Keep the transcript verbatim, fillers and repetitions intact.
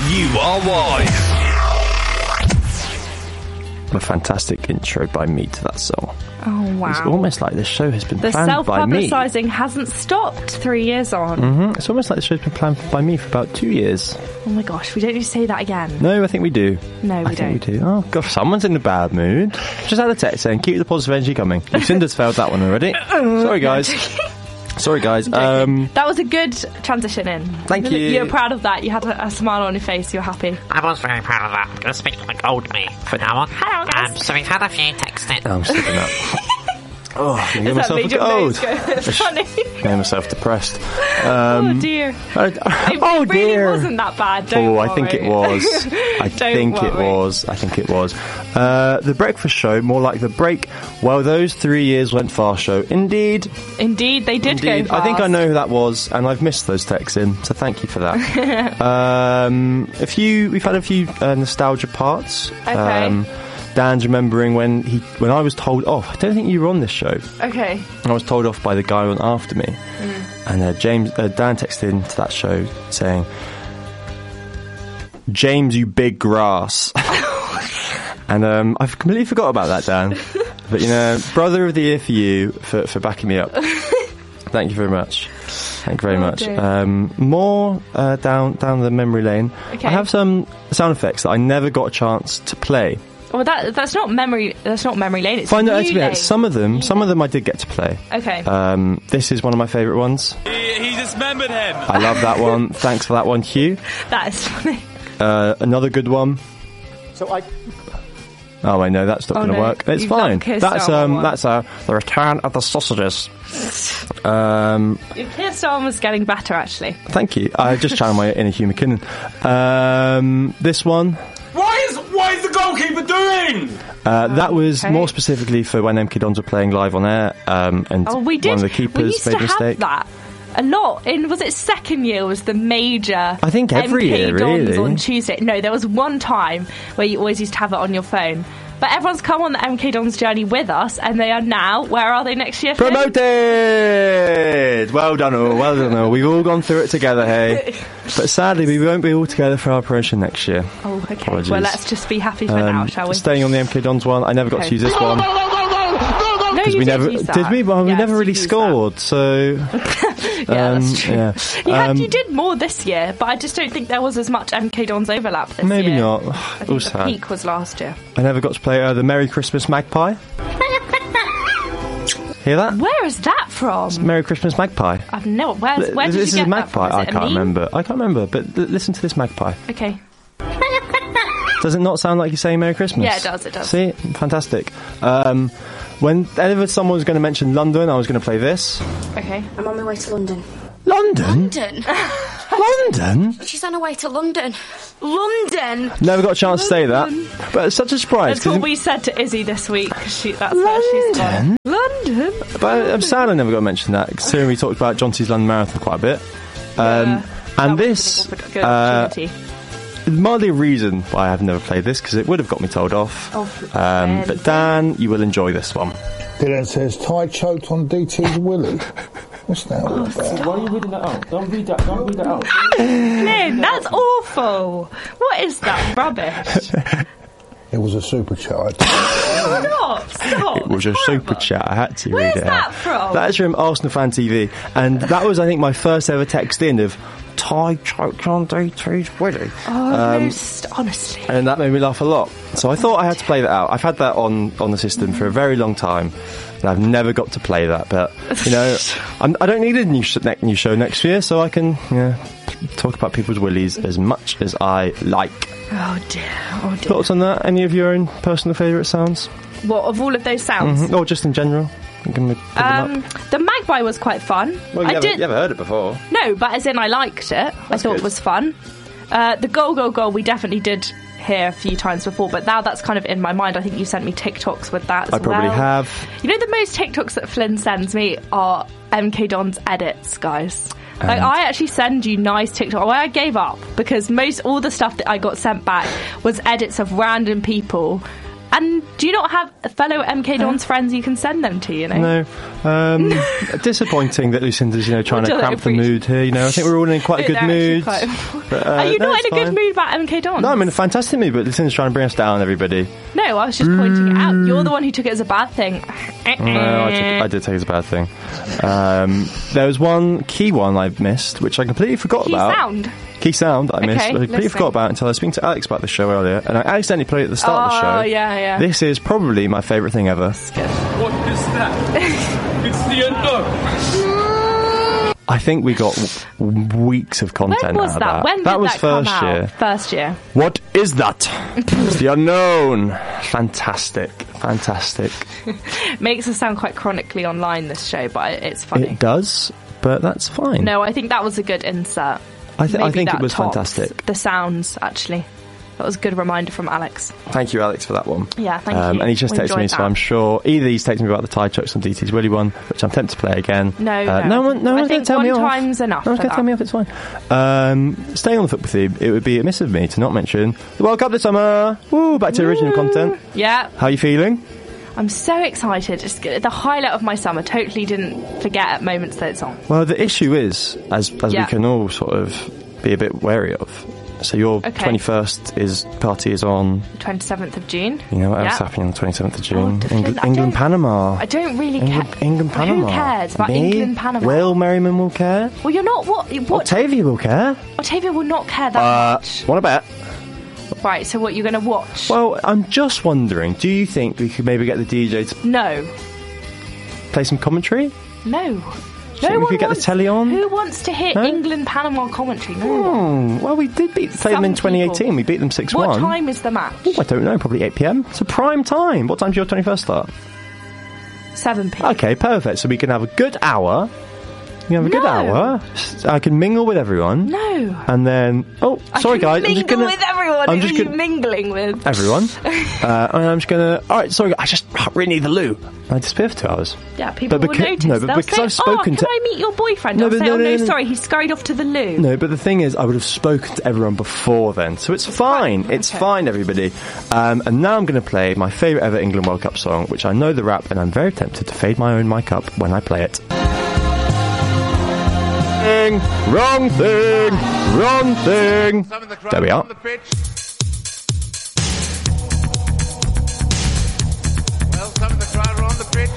You are wise. A fantastic intro by me to that song. Oh, wow. It's almost like this show has been the planned by me. The self-publicising hasn't stopped three years on. Mm-hmm. It's almost like the show's been planned by me for about two years. Oh my gosh, we don't need to say that again. No, I think we do. No, we I don't. think we do. Oh, gosh, someone's in a bad mood. Just had a text saying, keep the positive energy coming. Lucinda's failed that one already. Sorry, guys. Sorry, guys. Um, that was a good transition in. Thank you. You're proud of that. You had a, a smile on your face. You're happy. I was very proud of that. I'm going to speak like old me from now on. Hello, guys. Um, so we've had a few texts in. oh, I'm slipping up. Oh, I'm going to get myself a cold. Funny. Made myself depressed. Um, oh, dear. I, I, it oh, really dear. wasn't that bad. Don't oh, worry. I think it was. I think worry. it was. I think it was. Uh, the Breakfast Show, more like the break. Well, those three years went fast show. Indeed. Indeed, they did Indeed. go fast. I think I know who that was, and I've missed those texts in, so thank you for that. um, a few, we've had a few uh, nostalgia parts. Okay. Um, Dan's remembering when he, when I was told off. I don't think you were on this show. Okay. I was told off by the guy on after me, mm. and uh, James, uh, Dan texted into that show saying, "James, you big grass." And um, I've completely forgot about that, Dan. But, you know, brother of the year for you for, for backing me up. Thank you very much. Thank you very oh, much. Um, more uh, down down the memory lane. Okay. I have some sound effects that I never got a chance to play. Well, that that's not memory. That's not memory lane. It's Find new out to be lane. Some of them, some of them I did get to play. Okay. Um, this is one of my favourite ones. He, he dismembered him. I love that one. Thanks for that one, Hugh. That is funny. Uh, another good one. So I. Oh, I know that's not Oh, going to no. work. It's You've fine. done Keir That's Starmer um, one. that's uh, the return of the sausages. Um, Your Keir Starmer was getting better, actually. thank you. I just channeled my inner Hugh McKinnon. Um, this one. Why is What is the goalkeeper doing? Uh, that was okay. more specifically for when M K Dons were playing live on air, um, and Oh, we did. one of the we keepers used made to a mistake. have that a lot. In was it second year was the major? I think every M K year, Dons really. on Tuesday. No, there was one time where you always used to have it on your phone. But everyone's come on the M K Dons journey with us, and they are now. Where are they next year? Finn? Promoted! Well done all, well done all. We've all gone through it together, hey. But sadly, we won't be all together for our promotion next year. Oh, okay. Apologies. Well, let's just be happy for Um, now, shall we? Staying on the M K Dons one, I never got Okay. to use this one. No, Because you we did never use that. did we? Well, we Yes, never you really used scored, so that. Yeah, um, that's true. yeah. You, had, Um, you did more this year, but I just don't think there was as much M K Dons overlap this maybe year. not. I think All the sad. peak was last year. I never got to play uh, the Merry Christmas Magpie. Hear that? Where is that from? Merry Christmas Magpie. I've no. Where's, where did this you is get a that from? magpie. Is I it a can't meme? remember. I can't remember. But l- listen to this magpie. Okay. Does it not sound like you're saying Merry Christmas? Yeah, it does, it does. See, fantastic. Um, whenever someone was going to mention London, I was going to play this. Okay. I'm on my way to London. London. London? London. She's on her way to London. London? Never got a chance to say that, but it's such a surprise. That's what 'cause we said to Izzy this week. 'Cause She, that's where she's gone. London. But I'm sad I never got to mention that, considering we talked about John C's London Marathon quite a bit. Um, Yeah, and that this, was a good uh, opportunity. mildly a reason why I've never played this, because it would have got me told off. Oh, um, Ben. but Dan, you will enjoy this one. Dylan says, Ty choked on D T's willy. What's that all about? Why are you reading that out? Don't read that. Don't read that out. Lynn, that's awful. What is that rubbish? It was a super chat. Stop, stop. It was a Horrible. super chat. I had to Where's read it that out. from? That is from Arsenal Fan T V, and that was, I think, my first ever text in of Ty choked on D T's willy. Oh, Um, no, st- honestly. And that made me laugh a lot. So I thought I had to play that out. I've had that on, on the system for a very long time, and I've never got to play that. But, you know, I'm, I don't need a new, sh- ne- new show next year, so I can, you know, talk about people's willies as much as I like. Oh dear, oh dear. Thoughts on that? Any of your own personal favourite sounds? What, of all of those sounds? Mm-hmm. Or just in general? You can pick them Um, up. the magpie was quite fun. Well, you I never, did. you never heard it before. No, but as in I liked it. I thought good. it was fun. Uh, the goal, goal, goal, we definitely did hear a few times before, but now that's kind of in my mind. I think you sent me TikToks with that as I probably well. have. You know, the most TikToks that Flynn sends me are M K Don's edits, guys. Like, And- I actually send you nice TikTok. Well, I gave up because most all the stuff that I got sent back was edits of random people And do you not have fellow M K Dons friends you can send them to, you know? No. Um, disappointing that Lucinda's, you know, trying to Well, cramp the appreciate- mood here. You know, I think we're all in quite a good They're mood. actually quite- But, uh, Are you no, not it's in a good fine. mood about M K Dons? No, I'm in a fantastic mood, but Lucinda's trying to bring us down, everybody. No, I was just pointing it out. You're the one who took it as a bad thing. No, I, took, I did take it as a bad thing. Um, there was one key one I missed, which I completely forgot Key about. sound. Key sound I missed. Okay, I completely listening. forgot about it until I was speaking to Alex about the show earlier, and I accidentally played it at the start of the show. Oh, yeah, yeah. This is probably my favourite thing ever. What is that? It's the unknown. I think we got w- weeks of content When was out of that? that. When did that was that come first out? year. First year. What is that? It's the unknown. Fantastic. Fantastic. Makes us sound quite chronically online, this show, but it's funny. It does, but that's fine. No, I think that was a good insert. I, th- I Maybe think that it was tops fantastic. The sounds, actually. That was a good reminder from Alex. Thank you, Alex, for that one. Yeah, thank um, you. And he just We texted me, enjoyed so that. I'm sure either he's texting me about the tie chucks on D T's Willy one, which I'm tempted to play again. No, uh, no. no one, no I one's going think to tell me one off. time's enough No one's for going to tell that. me off. It's fine. Um, staying on the football theme, it would be amiss of me to not mention the World Cup this summer. Woo! Back to original content. Yeah, How are you feeling? I'm so excited. It's g- the highlight of my summer. Totally didn't forget at moments that it's on. Well, the issue is, as as Yeah. we can all sort of be a bit wary of. So your Okay. twenty-first is party is on. twenty-seventh of June. You know what else Yeah. happening on the twenty-seventh of Oh, June? the England, flip- I England don't- Panama. I don't really England, care. England Panama. Who cares about Me? England Panama? Will Merriman will care. Well, you're not. What? What? Octavia will care. Octavia will not care that Uh, much. want to bet? Right. So what? You're going to watch? Well, I'm just wondering. Do you think we could maybe get the D J to no. play some commentary? No. think No we one could get the wants, telly on? Who wants to hear No? England Panama commentary? No one. Hmm. Well, we did beat play them in Some twenty eighteen. people. We beat them six What one. time is the match? I don't know. Probably eight p.m. It's a prime time. What time's your twenty-first start? seven p.m. Okay, perfect. So we can have a good hour. You have a good No. hour. I can mingle with everyone. No. And then, oh, I sorry can guys, I'm mingle just gonna. with everyone. I'm Who just are you gonna- mingling with? Everyone. uh, and I'm just gonna. All right, sorry, I just really need the loo. I disappear for two hours. Yeah, people But will beca- notice. no, but They'll because say, I've spoken "Oh, to- can I meet your boyfriend?" No, I'll but say, no, "Oh no, no, no. sorry, he scurried off to the loo." No, but the thing is, I would have spoken to everyone before then, so it's fine. Right, It's okay. fine, everybody. Um, and now I'm going to play my favourite ever England World Cup song, which I know the rap, and I'm very tempted to fade my own mic up when I play it. Wrong thing, wrong thing. There we are.